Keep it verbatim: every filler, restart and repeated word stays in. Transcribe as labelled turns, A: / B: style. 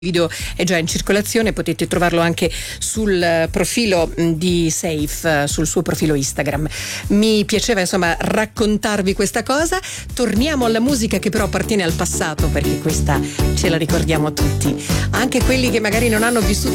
A: video è già in circolazione, potete trovarlo anche sul profilo di Safe, sul suo profilo Instagram. Mi piaceva insomma raccontarvi questa cosa. Torniamo alla musica che però appartiene al passato, perché questa ce la ricordiamo tutti, anche quelli che magari non hanno vissuto